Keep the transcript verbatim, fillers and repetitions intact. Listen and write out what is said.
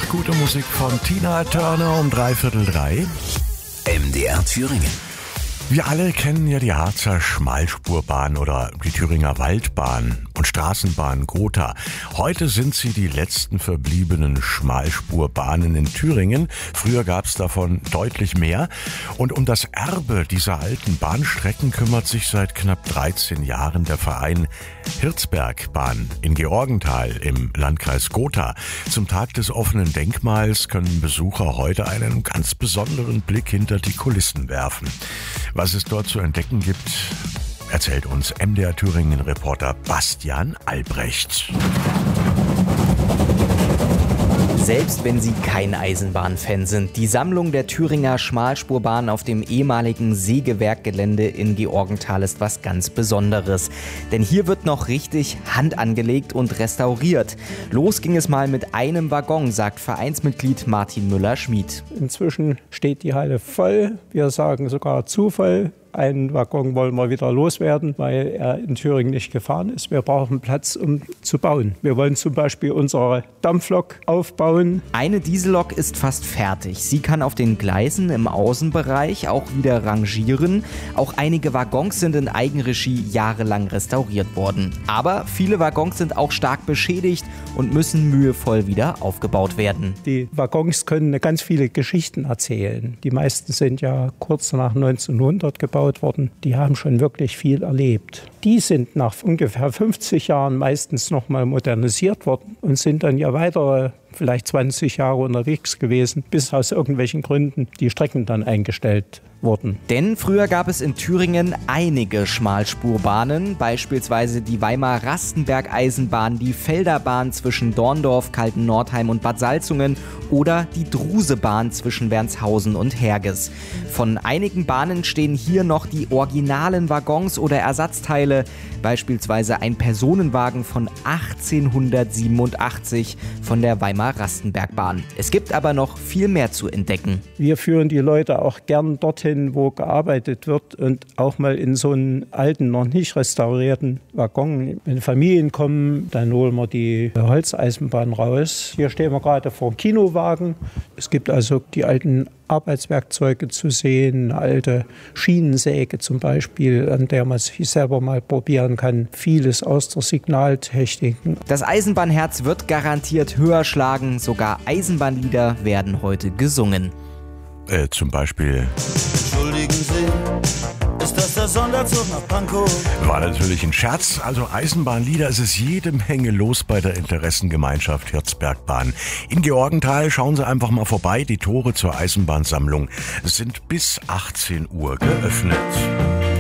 gute Musik von Tina Turner um dreiviertel drei. M D R Thüringen. Wir alle kennen ja die Harzer Schmalspurbahn oder die Thüringer Waldbahn und Straßenbahn Gotha. Heute sind sie die letzten verbliebenen Schmalspurbahnen in Thüringen. Früher gab es davon deutlich mehr. Und um das Erbe dieser alten Bahnstrecken kümmert sich seit knapp dreizehn Jahren der Verein Hirzbergbahn in Georgenthal im Landkreis Gotha. Zum Tag des offenen Denkmals können Besucher heute einen ganz besonderen Blick hinter die Kulissen werfen. Was es dort zu entdecken gibt, erzählt uns M D R Thüringen-Reporter Bastian Albrecht. Selbst wenn Sie kein Eisenbahnfan sind, die Sammlung der Thüringer Schmalspurbahn auf dem ehemaligen Sägewerkgelände in Georgenthal ist was ganz Besonderes. Denn hier wird noch richtig Hand angelegt und restauriert. Los ging es mal mit einem Waggon, sagt Vereinsmitglied Martin Müller-Schmid. Inzwischen steht die Halle voll, wir sagen sogar zu voll. Einen Waggon wollen wir wieder loswerden, weil er in Thüringen nicht gefahren ist. Wir brauchen Platz, um zu bauen. Wir wollen zum Beispiel unsere Dampflok aufbauen. Eine Diesellok ist fast fertig. Sie kann auf den Gleisen im Außenbereich auch wieder rangieren. Auch einige Waggons sind in Eigenregie jahrelang restauriert worden. Aber viele Waggons sind auch stark beschädigt und müssen mühevoll wieder aufgebaut werden. Die Waggons können ganz viele Geschichten erzählen. Die meisten sind ja kurz nach neunzehnhundert gebaut worden. Die haben schon wirklich viel erlebt. Die sind nach ungefähr fünfzig Jahren meistens noch mal modernisiert worden und sind dann ja weitere vielleicht zwanzig Jahre unterwegs gewesen, bis aus irgendwelchen Gründen die Strecken dann eingestellt wurden. Denn früher gab es in Thüringen einige Schmalspurbahnen, beispielsweise die Weimar-Rastenberg-Eisenbahn, die Felderbahn zwischen Dorndorf, Kaltennordheim und Bad Salzungen oder die Drusebahn zwischen Wernshausen und Herges. Von einigen Bahnen stehen hier noch die originalen Waggons oder Ersatzteile, beispielsweise ein Personenwagen von achtzehnhundertsiebenundachtzig von der Weimar-Rastenberg-Bahn. Es gibt aber noch viel mehr zu entdecken. Wir führen die Leute auch gern dorthin, wo gearbeitet wird und auch mal in so einen alten, noch nicht restaurierten Waggon. Wenn Familien kommen, dann holen wir die Holzeisenbahn raus. Hier stehen wir gerade vor dem Kinowagen. Es gibt also die alten Arbeitswerkzeuge zu sehen, eine alte Schienensäge zum Beispiel, an der man sich selber mal probieren kann. Vieles aus der Signaltechnik. Das Eisenbahnherz wird garantiert höher schlagen. Sogar Eisenbahnlieder werden heute gesungen. Äh, zum Beispiel. Entschuldigen Sie, ist das der Sonderzug nach Pankow? War natürlich ein Scherz. Also Eisenbahnlieder, es ist jede Menge los bei der Interessengemeinschaft Hirzbergbahn. In Georgenthal schauen Sie einfach mal vorbei. Die Tore zur Eisenbahnsammlung sind bis achtzehn Uhr geöffnet.